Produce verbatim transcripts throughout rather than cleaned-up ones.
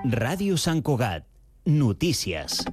Ràdio Sant Cugat. Notícies.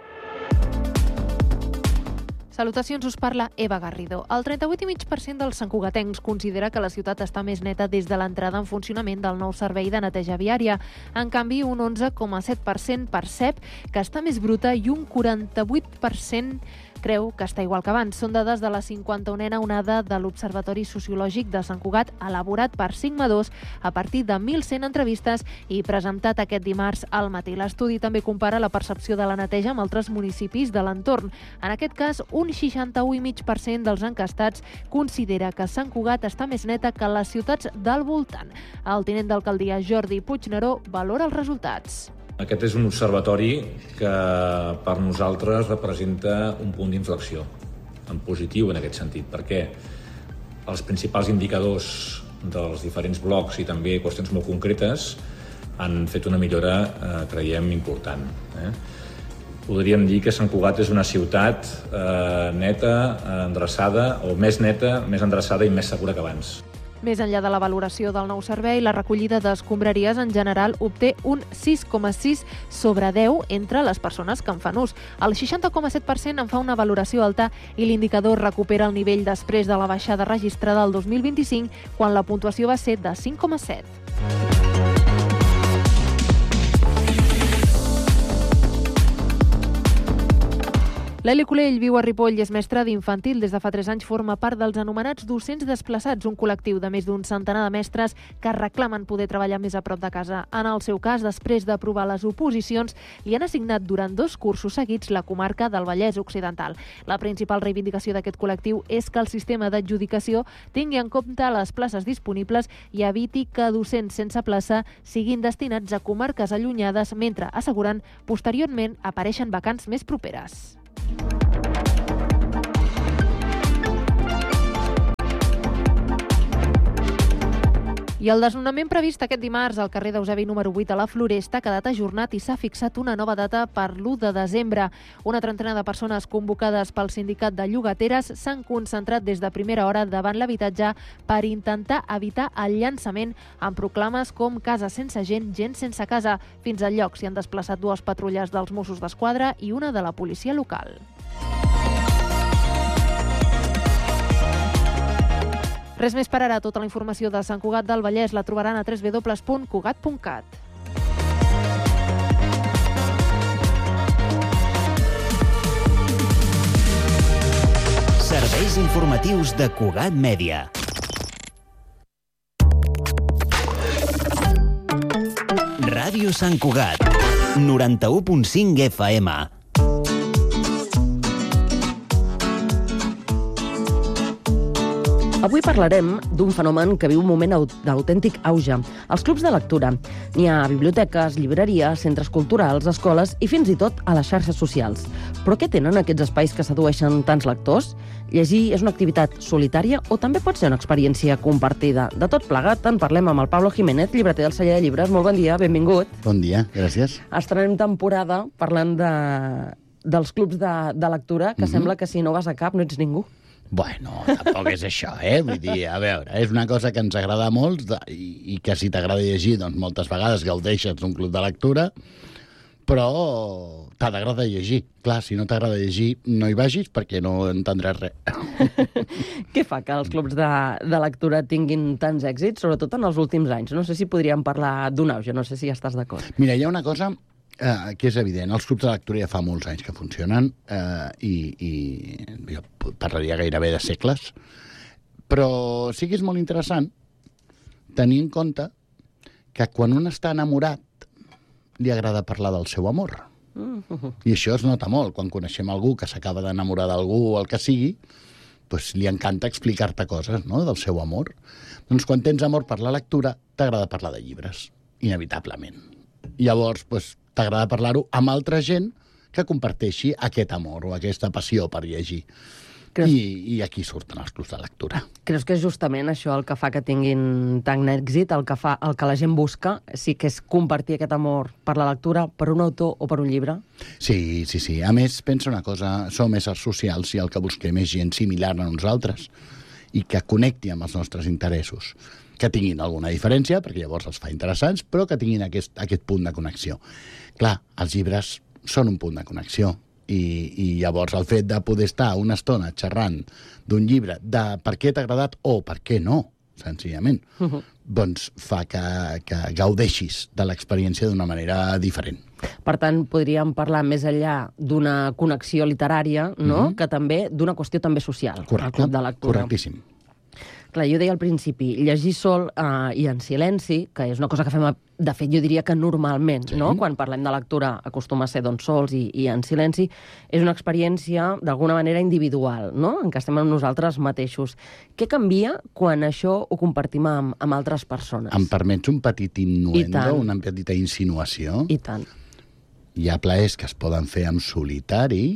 Salutacions, us parla Eva Garrido. El trenta-vuit coma cinc per cent dels santcugatencs considera que la ciutat està més neta des de l'entrada en funcionament del nou servei de neteja viària. En canvi, un onze coma set per cent percep que està més bruta i un quaranta-vuit per cent creu que està igual que abans. Són dades de la cinquanta-unena onada de l'Observatori Sociològic de Sant Cugat, elaborat per Sigma dos a partir de mil cent entrevistes i presentat aquest dimarts al matí. L'estudi també compara la percepció de la neteja amb altres municipis de l'entorn. En aquest cas, un seixanta-u coma cinc per cent dels enquestats considera que Sant Cugat està més neta que les ciutats del voltant. El tinent d'alcaldia Jordi Puigneró valora els resultats. Aquest és un observatori que per nosaltres representa un punt d'inflexió, en positiu en aquest sentit, perquè els principals indicadors dels diferents blocs i també qüestions molt concretes han fet una millora, eh, creiem, important. Eh? Podríem dir que Sant Cugat és una ciutat eh, neta, endreçada, o més neta, més endreçada i més segura que abans. Més enllà de la valoració del nou servei, la recollida d'escombraries en general obté un sis coma sis sobre deu entre les persones que en fan ús. El seixanta coma set per cent en fa una valoració alta i l'indicador recupera el nivell després de la baixada registrada el dos mil vint-i-cinc, quan la puntuació va ser de cinc coma set. L'Eli Colell viu a Ripoll i és mestra d'infantil. Des de fa tres anys forma part dels anomenats docents desplaçats, un col·lectiu de més d'un centenar de mestres que reclamen poder treballar més a prop de casa. En el seu cas, després d'aprovar les oposicions, li han assignat durant dos cursos seguits la comarca del Vallès Occidental. La principal reivindicació d'aquest col·lectiu és que el sistema d'adjudicació tingui en compte les places disponibles i eviti que docents sense plaça siguin destinats a comarques allunyades, mentre, asseguren, posteriorment apareixen vacants més properes. I el desnonament previst aquest dimarts al carrer d'Eusebi número vuit a la Floresta ha quedat ajornat i s'ha fixat una nova data per l'u de desembre. Una trentena de persones convocades pel sindicat de llogateres s'han concentrat des de primera hora davant l'habitatge per intentar evitar el llançament amb proclames com casa sense gent, gent sense casa. Fins al lloc s'hi han desplaçat dues patrulles dels Mossos d'Esquadra i una de la policia local. Res més per ara. Tota la informació de Sant Cugat del Vallès la trobaran a w w w punt cugat punt cat. Serveis informatius de Cugat Mèdia. Ràdio Sant Cugat, noranta-u punt cinc F M. Avui parlarem d'un fenomen que viu un moment d'autèntic auge, els clubs de lectura. N'hi ha a biblioteques, llibreries, centres culturals, escoles i fins i tot a les xarxes socials. Però què tenen aquests espais que sedueixen tants lectors? Llegir és una activitat solitària o també pot ser una experiència compartida? De tot plegat en parlem amb el Pablo Jiménez, llibreter del Celler de Llibres. Molt bon dia, benvingut. Bon dia, gràcies. Estrenem temporada parlant de, dels clubs de, de lectura, que mm-hmm. sembla que si no vas a cap no ets ningú. Bueno, tampoc és això, eh? Vull dir, a veure, és una cosa que ens agrada a molts de, i, i que si t'agrada llegir, doncs moltes vegades gaudeixes d'un club de lectura, però t'ha d'agradar llegir. Clar, si no t'agrada llegir, no hi vagis perquè no entendràs res. Què fa que els clubs de, de lectura tinguin tants èxits, sobretot en els últims anys? No sé si podríem parlar d'un auge, no sé si ja estàs d'acord. Mira, hi ha una cosa eh, que és evident. Els clubs de lectura ja fa molts anys que funcionen eh, i, i jo parlaria gairebé de segles, però sí que és molt interessant tenir en compte que quan un està enamorat li agrada parlar del seu amor. Uh-huh. I això es nota molt. Quan coneixem algú que s'acaba d'enamorar d'algú o el que sigui, doncs li encanta explicar-te coses, no?, del seu amor. Doncs quan tens amor per la lectura, t'agrada parlar de llibres, inevitablement. Llavors, doncs, t'agrada parlar-ho amb altra gent que comparteixi aquest amor o aquesta passió per llegir. Creus... I, I aquí surten els clubs de lectura. Creus que és justament això el que fa que tinguin tant èxit, el que fa, el que la gent busca, sí que és compartir aquest amor per la lectura, per un autor o per un llibre? Sí, sí, sí. A més, pensa una cosa, som éssers socials i el que busquem és gent similar a nosaltres i que connecti amb els nostres interessos. que tinguin alguna diferència, perquè llavors els fa interessants, però que tinguin aquest, aquest punt de connexió. Clar, els llibres són un punt de connexió, i, i llavors el fet de poder estar una estona xerrant d'un llibre, de per què t'ha agradat o per què no, senzillament, uh-huh. doncs fa que, que gaudeixis de l'experiència d'una manera diferent. Per tant, podríem parlar més enllà d'una connexió literària, no? Uh-huh. Que també d'una qüestió també social, correcte, al club de lectura. Correctíssim. Clar, jo deia al principi, llegir sol eh, i en silenci, que és una cosa que fem, de fet, jo diria que normalment, sí. no? Quan parlem de lectura acostuma a ser doncs, sols i, i en silenci, és una experiència d'alguna manera individual, no? En què estem amb nosaltres mateixos. Què canvia quan això ho compartim amb, amb altres persones? Em permets un petit innuendo, una petita insinuació? I tant. Hi ha plaers que es poden fer en solitari,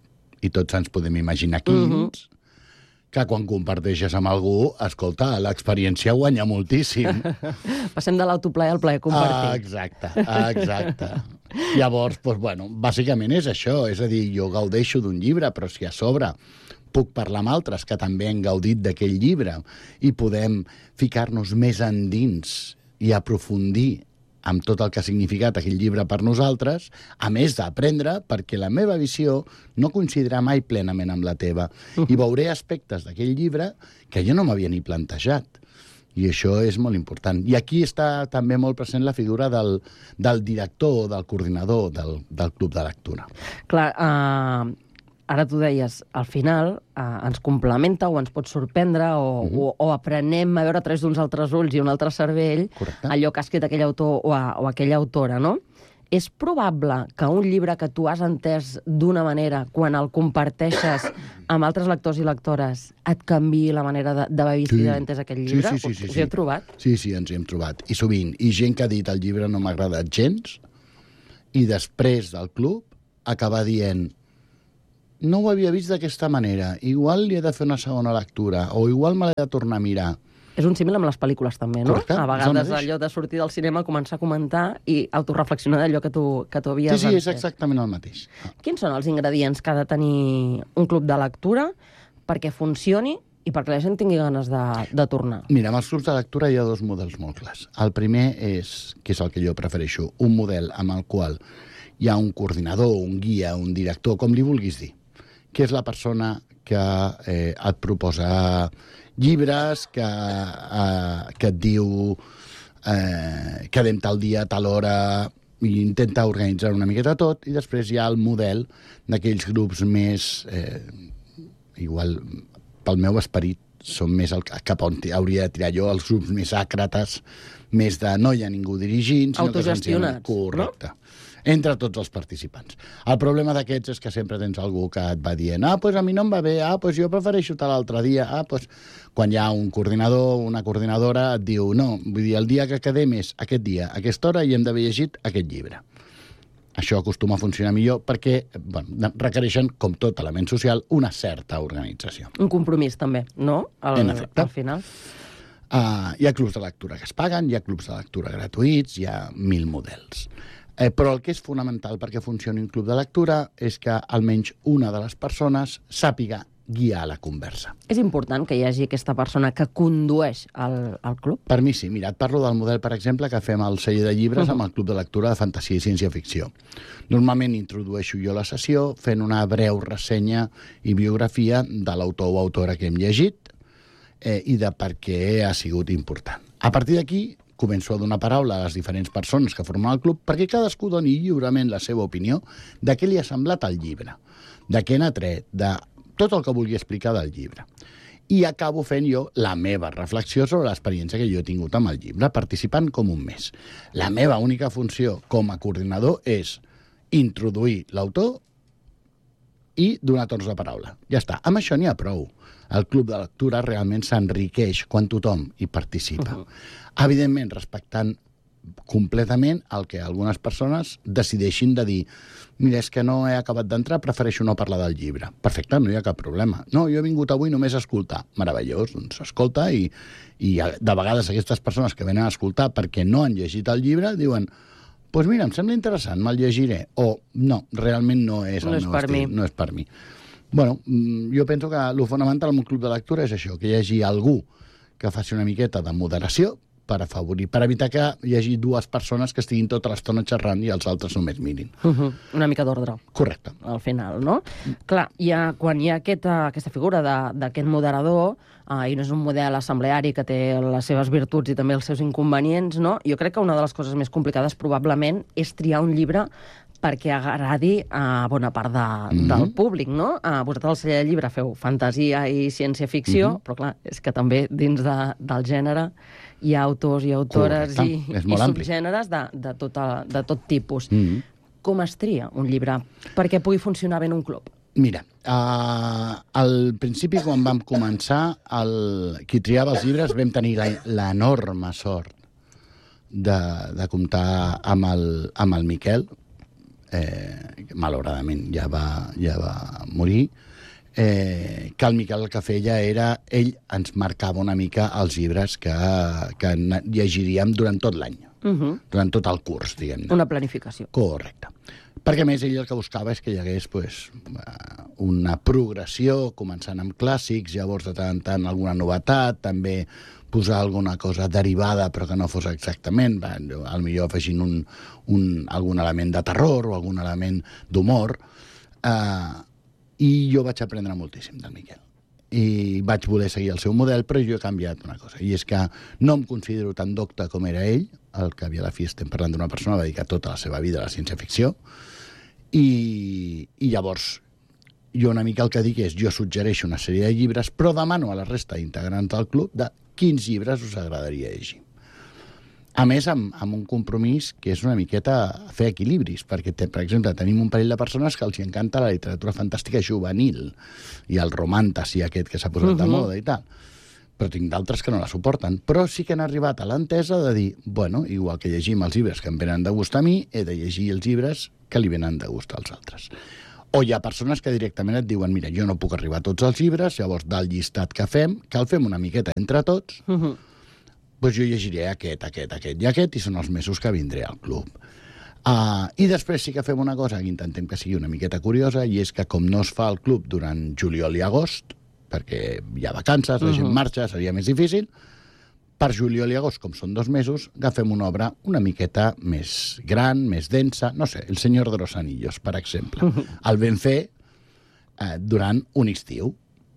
i tots ens podem imaginar quins, mm-hmm. que quan comparteixes amb algú, escolta, l'experiència guanya moltíssim. Passem de l'autoplaer al plaer compartit. Ah, exacte, exacte. Llavors, doncs, bueno, bàsicament és això, és a dir, jo gaudeixo d'un llibre, però si a sobre puc parlar amb altres que també han gaudit d'aquell llibre i podem ficar-nos més endins i aprofundir amb tot el que ha significat aquell llibre per nosaltres, a més d'aprendre, perquè la meva visió no coincidirà mai plenament amb la teva. I veuré aspectes d'aquell llibre que jo no m'havia ni plantejat. I això és molt important. I aquí està també molt present la figura del, del director o del coordinador del, del club de lectura. Clar, uh, ara tu deies, al final uh, ens complementa o ens pot sorprendre o, uh-huh. o, o aprenem a veure a través d'uns altres ulls i un altre cervell correcte. Allò que ha escrit aquell autor o, a, o aquella autora, no? És probable que un llibre que tu has entès d'una manera, quan el comparteixes amb altres lectors i lectores, et canviï la manera de, d'haver vist sí. i d'haver entès aquell llibre? Sí, sí, sí, sí, Us sí. hi heu trobat? Sí, sí, ens hi hem trobat. I sovint. I gent que ha dit el llibre no m'ha agradat gens, i després del club acaba dient no ho havia vist d'aquesta manera, igual li he de fer una segona lectura, o igual me l'he de tornar a mirar. És un símil amb les pel·lícules, també, no? Correcte, a vegades allò de sortir del cinema, començar a comentar i autoreflexionar d'allò que tu, que tu havies Sí, sí, és entès. exactament el mateix. Quins són els ingredients que ha de tenir un club de lectura perquè funcioni i perquè la gent tingui ganes de, de tornar? Mira, amb els clubs de lectura hi ha dos models molt clars. El primer és, que és el que jo prefereixo, un model amb el qual hi ha un coordinador, un guia, un director, com li vulguis dir, que és la persona que eh, et proposa llibres, que, eh, que et diu eh, quedem tal dia, tal hora, i intenta organitzar una miqueta tot, i després hi ha el model d'aquells grups més... Eh, igual, pel meu esperit, són més el, cap on hauria de tirar jo, els grups més àcrates, més de no hi ha ningú dirigint... Autogestionats, correcte. No? Entre tots els participants. El problema d'aquests és que sempre tens algú que et va dient ah, doncs pues a mi no em va bé, ah, doncs pues jo prefereixo tal altre dia, ah, doncs... Pues... Quan hi ha un coordinador o una coordinadora et diu no, vull dir, el dia que quedem és aquest dia, a aquesta hora, i hem d'haver llegit aquest llibre. Això acostuma a funcionar millor perquè bueno, requereixen, com tot element social, una certa organització. Un compromís, també, no? Al, en efecte. Al final. Uh, hi ha clubs de lectura que es paguen, hi ha clubs de lectura gratuïts, hi ha mil models. Eh, però el que és fonamental perquè funcioni un club de lectura és que almenys una de les persones sàpiga guiar la conversa. És important que hi hagi aquesta persona que condueix el, el club? Per mi sí. Mira, et parlo del model, per exemple, que fem al celler de llibres uh-huh. amb el club de lectura de fantasia i ciència-ficció. Normalment introdueixo jo la sessió fent una breu ressenya i biografia de l'autor o autora que hem llegit eh, i de per què ha sigut important. A partir d'aquí, començo a donar paraula a les diferents persones que formen el club perquè cadascú doni lliurement la seva opinió de què li ha semblat el llibre, de què n'ha tret, de tot el que vulgui explicar del llibre. I acabo fent jo la meva reflexió sobre l'experiència que jo he tingut amb el llibre, participant com un mes. La meva única funció com a coordinador és introduir l'autor i donar torns de paraula. Ja està. Amb això n'hi ha prou. El club de lectura realment s'enriqueix quan tothom hi participa. Uh-huh. Evidentment, respectant completament el que algunes persones decideixin de dir mira, és que no he acabat d'entrar, prefereixo no parlar del llibre. Perfecte, no hi ha cap problema. No, jo he vingut avui només a escoltar. Meravellós, doncs escolta, i, i de vegades aquestes persones que venen a escoltar perquè no han llegit el llibre diuen doncs pues mira, em sembla interessant, me'l llegiré. O no, realment no és el no és meu per estil, mi. no és per mi. Bueno, jo penso que el fonamental en un club de lectura és això, que hi hagi algú que faci una miqueta de moderació per afavorir, per evitar que hi hagi dues persones que estiguin tota l'estona xerrant i els altres només mirin. Uh -huh. Una mica d'ordre. Correcte. Al final, no? Clar, hi ha, quan hi ha aquesta, aquesta figura d'aquest moderador, uh, i no és un model assembleari que té les seves virtuts i també els seus inconvenients, no? Jo crec que una de les coses més complicades probablement és triar un llibre perquè agradi a bona part de, mm-hmm. del públic, no? Uh, vosaltres al celler de llibre feu fantasia i ciència-ficció, mm-hmm. però clar, és que també dins de, del gènere hi ha autors i autores Correcte. i, i subgèneres de, de, tota, de tot tipus. Mm-hmm. Com es tria un llibre perquè pugui funcionar bé en un club? Mira, uh, al principi, quan vam començar, el, qui triava els llibres vam tenir l'enorme sort de, de comptar amb el, amb el Miquel, eh, malauradament ja va, ja va morir, eh, que el Miquel el que feia era, ell ens marcava una mica els llibres que, que llegiríem durant tot l'any, uh-huh. durant tot el curs, diguem-ne. Una planificació. Correcte. Perquè, a més, ell el que buscava és que hi hagués pues, una progressió, començant amb clàssics, llavors de tant en tant alguna novetat, també posar alguna cosa derivada però que no fos exactament, al millor afegint un, un, algun element de terror o algun element d'humor. Uh, I jo vaig aprendre moltíssim del Miquel. I vaig voler seguir el seu model, però jo he canviat una cosa, i és que no em considero tan docte com era ell, el que havia a la fi estem parlant d'una persona que va dedicar tota la seva vida a la ciència-ficció, i, i llavors jo una mica el que dic és, jo suggereixo una sèrie de llibres, però demano a la resta d'integrants del club de quins llibres us agradaria llegir. A més, amb, amb un compromís que és una miqueta fer equilibris, perquè, te, per exemple, tenim un parell de persones que els encanta la literatura fantàstica juvenil i el romàntasi aquest que s'ha posat uh-huh. de moda i tal, però tinc d'altres que no la suporten. Però sí que han arribat a l'entesa de dir, bueno, igual que llegim els llibres que em venen de gust a mi, he de llegir els llibres que li venen de gust als altres. O hi ha persones que directament et diuen, mira, jo no puc arribar a tots els llibres, llavors del llistat que fem, cal fem una miqueta entre tots, uh-huh. doncs jo llegiré aquest, aquest, aquest i aquest, i són els mesos que vindré al club. Uh, I després sí que fem una cosa que intentem que sigui una miqueta curiosa, i és que com no es fa el club durant juliol i agost, perquè hi ha vacances, la gent uh-huh. marxa, seria més difícil, per juliol i agost, com són dos mesos, agafem una obra una miqueta més gran, més densa, no sé, El Senyor de los Anillos, per exemple. Uh-huh. El vam fer eh, durant un estiu,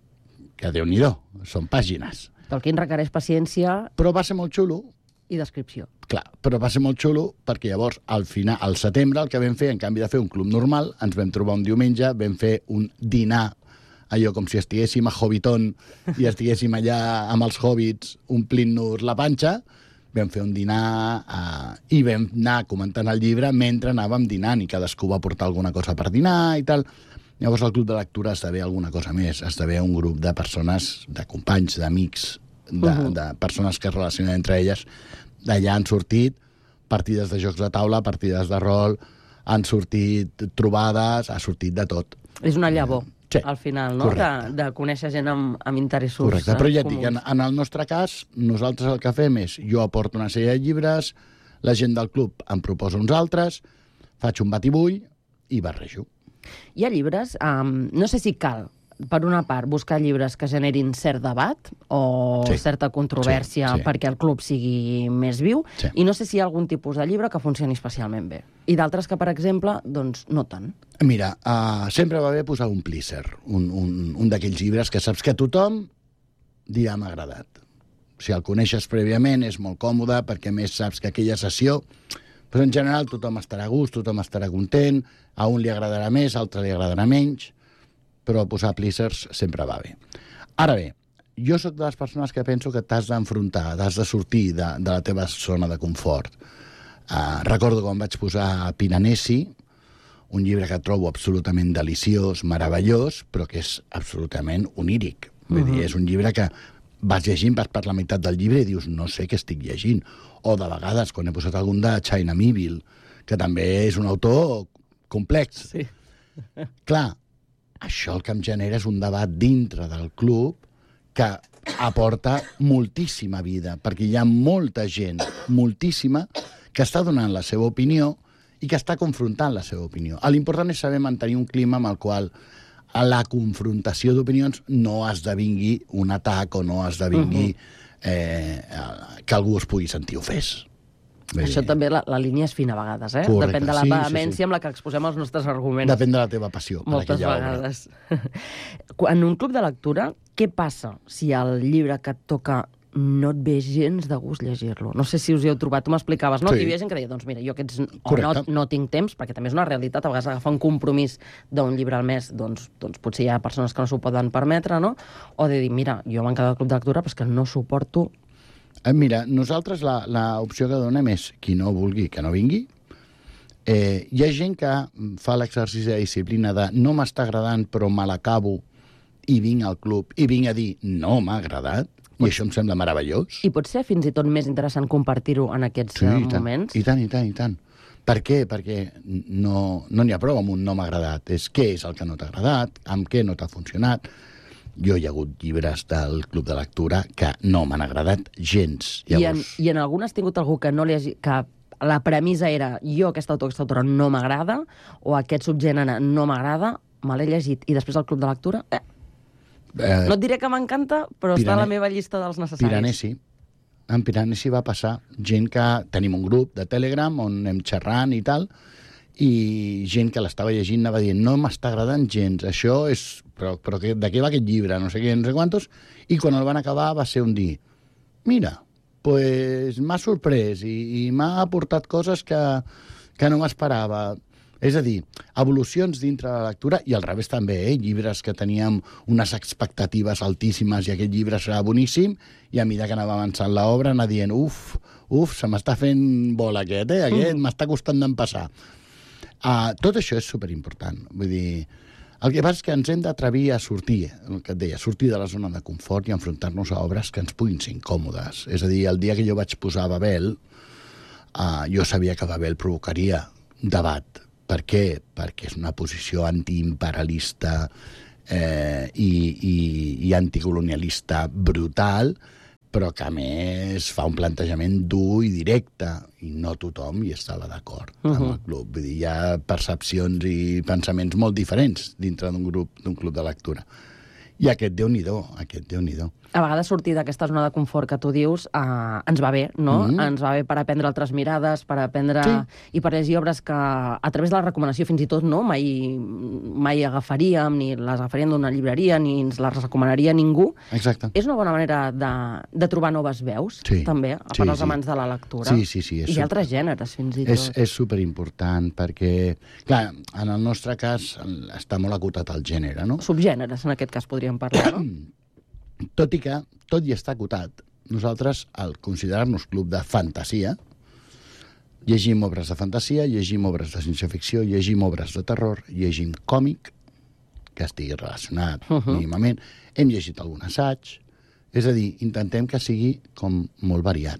que Déu-n'hi-do, són pàgines. Tolkien requereix paciència... Però va ser molt xulo. I descripció. Clar, però va ser molt xulo perquè llavors, al final, al setembre, el que vam fer, en canvi de fer un club normal, ens vam trobar un diumenge, vam fer un dinar, allò com si estiguéssim a Hobbiton i estiguéssim allà amb els hobbits omplint-nos la panxa, vam fer un dinar eh, i vam anar comentant el llibre mentre anàvem dinant i cadascú va portar alguna cosa per dinar i tal. Llavors el club de lectura esdevé alguna cosa més, esdevé un grup de persones, de companys, d'amics, de, uh-huh. de persones que es relacionen entre elles. D'allà han sortit partides de jocs de taula, partides de rol, han sortit trobades, ha sortit de tot. És una llavor. Sí, al final, no? De, de conèixer gent amb, amb interessos comuns. Correcte, però ja et dic, en, en el nostre cas, nosaltres el que fem és, jo aporto una sèrie de llibres, la gent del club em proposa uns altres, faig un batibull i barrejo. Hi ha llibres, um, no sé si cal, per una part, buscar llibres que generin cert debat o sí. certa controvèrsia sí, sí. perquè el club sigui més viu, sí. i no sé si hi ha algun tipus de llibre que funcioni especialment bé. I d'altres que, per exemple, doncs no tant. Mira, uh, sempre va bé posar un pleaser, un, un, un d'aquells llibres que saps que tothom dirà m'ha agradat. Si el coneixes prèviament és molt còmode, perquè més saps que aquella sessió, doncs en general tothom estarà a gust, tothom estarà content, a un li agradarà més, a l'altre li agradarà menys, però posar pleasers sempre va bé. Ara bé, jo sóc de les persones que penso que t'has d'enfrontar, t'has de sortir de, de la teva zona de confort. Uh, recordo quan vaig posar Piranesi, un llibre que trobo absolutament deliciós, meravellós, però que és absolutament oníric. Vull uh-huh. dir, és un llibre que vas llegint, vas per la meitat del llibre i dius, no sé què estic llegint. O de vegades, quan he posat algun de China Miéville, que també és un autor complex. Sí. Clar, això el que em genera és un debat dintre del club que aporta moltíssima vida, perquè hi ha molta gent, moltíssima, que està donant la seva opinió i que està confrontant la seva opinió. L'important és saber mantenir un clima amb el qual la confrontació d'opinions no esdevingui un atac o no esdevingui uh-huh. eh, que algú es pugui sentir ofès. Bé, Això també, la, la línia és fina a vegades, eh? Correcte, Depèn de la sí, sí, vehemència sí. amb la que exposem els nostres arguments. Depèn de la teva passió per Moltes aquella obra. vegades. En un club de lectura, què passa si el llibre que et toca no et ve gens de gust llegir-lo? No sé si us hi heu trobat. Tu m'explicaves, no? Sí. Hi havia gent que deia, doncs mira, jo aquests... O no, Correcte. no tinc temps, perquè també és una realitat. A vegades agafar un compromís d'un llibre al mes, doncs, doncs potser hi ha persones que no s'ho poden permetre, no? O de dir, mira, jo m'he quedat al club de lectura, però és que no suporto... Eh, Mira, nosaltres l'opció que donem és qui no vulgui, que no vingui. Eh, hi ha gent que fa l'exercici de disciplina de no m'està agradant però me l'acabo i vinc al club i vinc a dir no m'ha agradat, i això em sembla meravellós. I pot ser fins i tot més interessant compartir-ho en aquests Sí, eh, i tant, moments? i tant, i tant, i tant. Per què? Perquè no no n'hi ha prou amb un no m'ha agradat. És què és el que no t'ha agradat, amb què no t'ha funcionat. Jo hi ha hagut llibres del club de lectura que no m'han agradat gens. I, en, Llavors, I en algun has tingut algú que no li hagi... que la premissa era jo aquesta autor, aquesta autora no m'agrada, o aquest subgènere no m'agrada, me l'he llegit, i després al club de lectura... Eh, eh, no et diré que m'encanta, però està a la Pirane- meva llista dels necessaris. Piranesi. En Piranesi va passar gent que... Tenim un grup de Telegram on anem xerrant i tal, i gent que l'estava llegint anava dient no m'està agradant gens, això és... Però, però que, de què va aquest llibre? No sé què, no sé quantos. I quan el van acabar va ser un dir mira, pues m'ha sorprès i, i m'ha aportat coses que, que no m'esperava. És a dir, evolucions dintre de la lectura, i al revés també, eh? Llibres que teníem unes expectatives altíssimes i aquest llibre serà boníssim, i a mesura que anava avançant l'obra anar dient, uf, uf, se m'està fent bola aquest, eh? Aquest mm. m'està costant d'empassar. Uh, tot això és superimportant. Vull dir, el que passa és que ens hem d'atrevir a sortir, el que et deia, sortir de la zona de confort i enfrontar-nos a obres que ens puguin ser incòmodes. És a dir, el dia que jo vaig posar Babel, uh, jo sabia que Babel provocaria debat. Per què? Perquè és una posició antiimperialista eh, i, i, i anticolonialista brutal, però que a més fa un plantejament dur i directe, i no tothom hi estava d'acord uh-huh. amb el club. Vull dir, hi ha percepcions i pensaments molt diferents dintre d'un grup, d'un club de lectura. I aquest Déu-n'hi-do, aquest Déu-n'hi-do. A vegades sortir d'aquesta zona de confort que tu dius eh, ens va bé, no? Mm. Ens va bé per aprendre altres mirades, per aprendre... Sí. I per llegir obres que, a través de la recomanació, fins i tot, no? Mai, mai agafaríem, ni les agafaríem d'una llibreria, ni ens les recomanaria ningú. Exacte. És una bona manera de, de trobar noves veus, Sí. també, a Sí, part dels sí. amants de la lectura. Sí, sí, sí. és I super- d'altres gèneres, fins i tot. És, és superimportant perquè, clar, en el nostre cas està molt acotat el gènere, no? Subgèneres, en aquest cas, podríem parlar, no? Tot i que, tot i estar acotat, nosaltres, al considerar-nos club de fantasia, llegim obres de fantasia, llegim obres de ciència-ficció, llegim obres de terror, llegim còmic, que estigui relacionat uh -huh. mínimament, hem llegit algun assaig, és a dir, intentem que sigui com molt variat.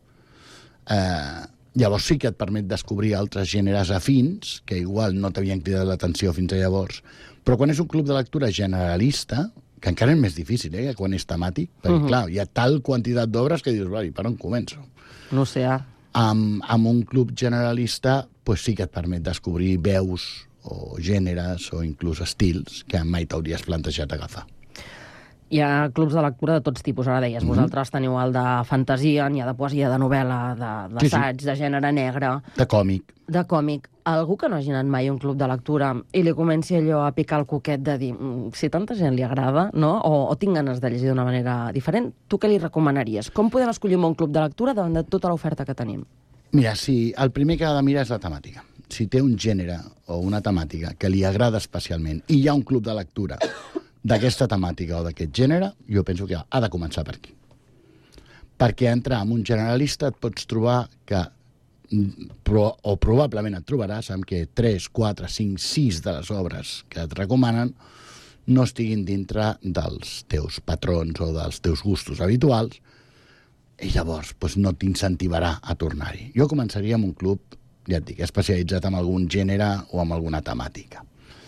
Eh, llavors sí que et permet descobrir altres gèneres afins, que igual no t'havien cridat l'atenció fins a llavors, però quan és un club de lectura generalista, que encara és més difícil, eh, que quan és temàtic, perquè, uh -huh. clar, hi ha tal quantitat d'obres que dius, vale, per on començo? No sé, ah. Amb, amb un club generalista, pues sí que et permet descobrir veus o gèneres o inclús estils que mai t'hauries plantejat agafar. Hi ha clubs de lectura de tots tipus, ara deies. Mm-hmm. Vosaltres teniu el de fantasia, n'hi ha de poesia, de novel·la, d'assaig, sí, sí. de gènere negre... De còmic. De còmic. Algú que no hagi anat mai a un club de lectura i li comenci allò a picar el coquet de dir mm, si tanta gent li agrada, no? O, o tinc ganes de llegir d'una manera diferent, tu què li recomanaries? Com podem escollir un bon club de lectura davant de tota l'oferta que tenim? Mira, si el primer que ha de mirar és la temàtica. Si té un gènere o una temàtica que li agrada especialment i hi ha un club de lectura d'aquesta temàtica o d'aquest gènere, jo penso que ha de començar per aquí. Perquè entrar en un generalista et pots trobar que, pro, o probablement et trobaràs amb que tres, quatre, cinc, sis de les obres que et recomanen no estiguin dintre dels teus patrons o dels teus gustos habituals, i llavors doncs, no t'incentivarà a tornar-hi. Jo començaria amb un club, ja et dic, especialitzat en algun gènere o en alguna temàtica.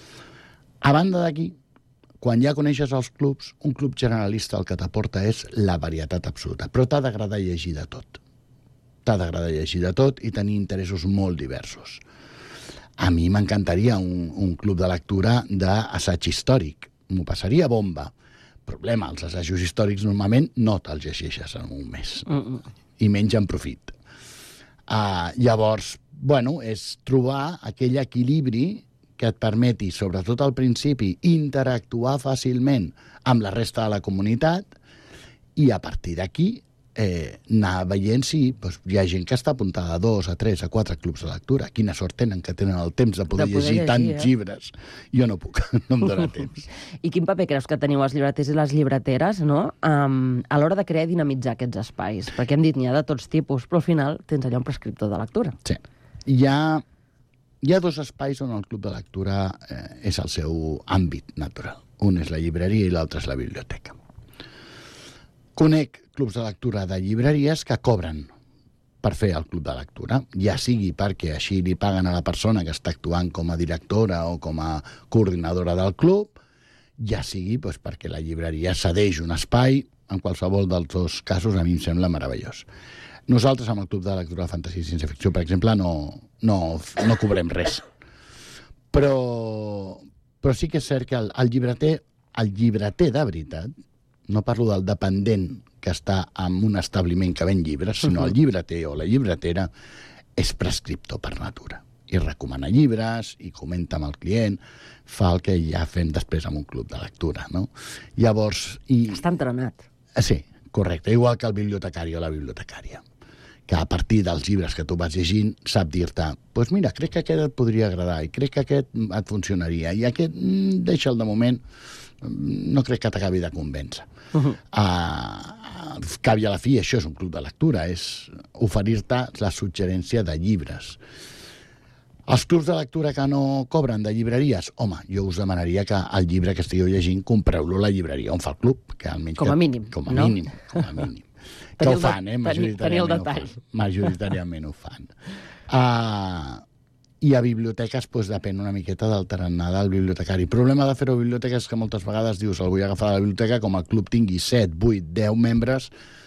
A banda d'aquí, quan ja coneixes els clubs, un club generalista el que t'aporta és la varietat absoluta, però t'ha d'agradar llegir de tot. T'ha d'agradar llegir de tot i tenir interessos molt diversos. A mi m'encantaria un, un club de lectura d'assaig històric. M'ho passaria bomba, Problema, els assajos històrics normalment no te'ls llegeixes en un mes. Mm -mm. I menys en profit. Uh, llavors, bueno, és trobar aquell equilibri que et permeti, sobretot al principi, interactuar fàcilment amb la resta de la comunitat i a partir d'aquí eh, anar veient si doncs, hi ha gent que està apuntada a dos, a tres, a quatre clubs de lectura. Quina sort tenen que tenen el temps de poder, de poder llegir, llegir tants eh? llibres. Jo no puc, no em dóna temps. I quin paper creus que teniu els llibreters i les llibreteres, no? Um, a l'hora de crear i dinamitzar aquests espais? Perquè hem dit, n'hi ha de tots tipus, però al final tens allà un prescriptor de lectura. Sí. Hi ha, hi ha dos espais on el club de lectura eh, és el seu àmbit natural. Un és la llibreria i l'altre és la biblioteca. Conec clubs de lectura de llibreries que cobren per fer el club de lectura, ja sigui perquè així li paguen a la persona que està actuant com a directora o com a coordinadora del club, ja sigui doncs, perquè la llibreria cedeix un espai. En qualsevol dels dos casos a mi em sembla meravellós. Nosaltres, amb el Club de Lectura de Fantasia i Ciència-Ficció, per exemple, no, no, no cobrem res. Però, però sí que és cert que el, el llibreter, el llibreter de veritat, no parlo del dependent que està en un establiment que ven llibres, sinó el llibreter o la llibretera és prescriptor per natura. I recomana llibres, i comenta amb el client, fa el que ja fem després amb un club de lectura, no? Llavors... I... Està entrenat. Sí, correcte. Igual que el bibliotecari o la bibliotecària, que a partir dels llibres que tu vas llegint sap dir-te, doncs pues mira, crec que aquest et podria agradar i crec que aquest et funcionaria i aquest, mm, deixa'l de moment, no crec que t'acabi de convèncer. Uh -huh. uh, cap i a la fi, això és un club de lectura, és oferir-te la suggerència de llibres. Els clubs de lectura que no cobren de llibreries, home, jo us demanaria que el llibre que estigueu llegint compreu-lo a la llibreria on fa el club. Que almenys com a mínim, que, com a no? mínim, com a mínim. Que ho fan, eh? Majoritàriament, ho fan. Majoritàriament ho fan. Uh, I a biblioteques, doncs, depèn una miqueta del tarannà del bibliotecari. El problema de fer-ho a biblioteques és que moltes vegades dius el vull agafar a la biblioteca, com el club tingui set, vuit, deu membres,